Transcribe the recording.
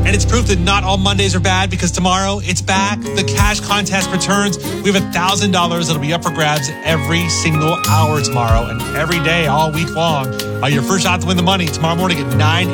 And it's proof that not all Mondays are bad, because tomorrow it's back. The cash contest returns. We have $1,000 that'll be up for grabs every single hour tomorrow and every day all week long. Your first shot to win the money tomorrow morning at 9